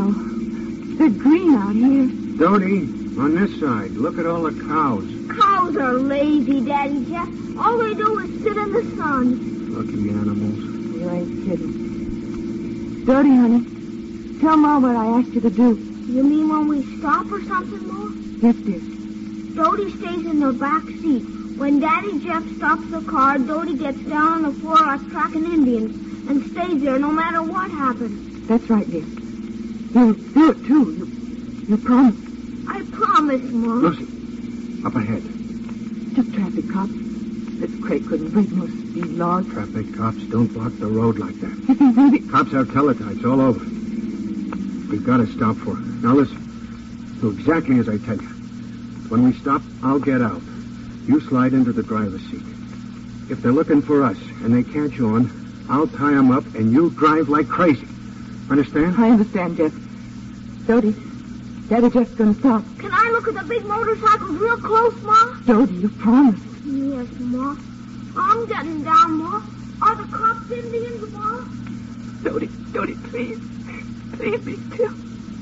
Oh, they're green out here. Dodie, on this side, look at all the cows. Cows are lazy, Daddy Jeff. All they do is sit in the sun. Lucky animals. You ain't kidding. Dodie, honey, tell Ma what I asked you to do. You mean when we stop or something, Ma? Yes, dear. Dodie stays in the back seat. When Daddy Jeff stops the car, Dodie gets down on the floor like tracking Indians and stays there no matter what happens. That's right, dear. You'll do it, too. You promise. I promise, Ma. Lucy, up ahead. Just traffic cops. This crate couldn't break no speed laws. Traffic cops don't block the road like that. If he really... Cops have teletypes all over. We've got to stop for it. Now listen. Do exactly as I tell you. When we stop, I'll get out. You slide into the driver's seat. If they're looking for us and they catch you on, I'll tie them up and you drive like crazy. Understand? I understand, Jeff. Dodie, Daddy Jeff's gonna stop. Can I look at the big motorcycles real close, Ma? Dodie, you promised. Yes, Ma. I'm getting down, Ma. Are the cops Indians, Ma? Dodie, please. Please be still.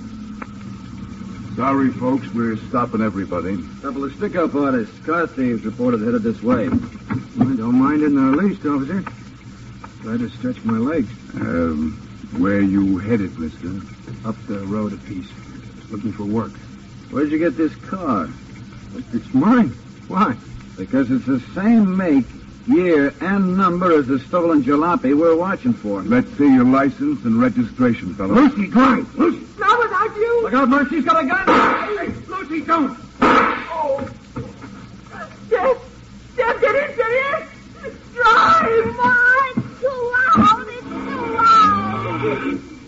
Sorry, folks, we're stopping everybody. Couple of stick-up artists. Car thieves reported headed this way. I don't mind in the least, officer. Try to stretch my legs. Where you headed, mister? Up the road a piece. Looking for work. Where'd you get this car? It's mine. Why? Because it's the same make, year, and number as the stolen jalopy we're watching for. Let's see your license and registration, fellow. Lucy, drive! Lucy! Not without you. Look out, Mercy's got a gun! Hey, Lucy, don't! Oh. Jeff, get in! Drive, Ma! It's too loud! It's too loud!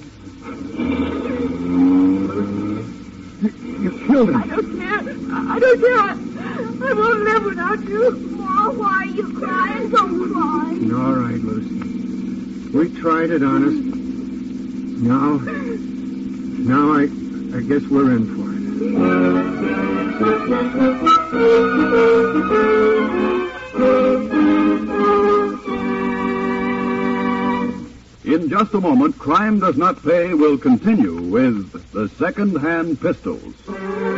You killed him. I don't care. I won't live without you. Ma, why are you crying? Don't cry. All right, Lucy. We tried it, honest. Now I guess we're in for it. In just a moment, Crime Does Not Pay will continue with the Second-Hand Pistols.